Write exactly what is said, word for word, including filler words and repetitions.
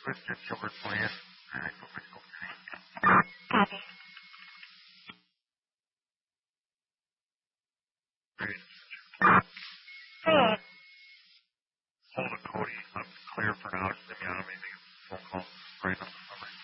Twisted Gilbert for you. All right, go for it. Copy. Great. Hey. Hold it, Cody. I'm clear for now. Just let me know. Maybe phone call right now. Bye-bye.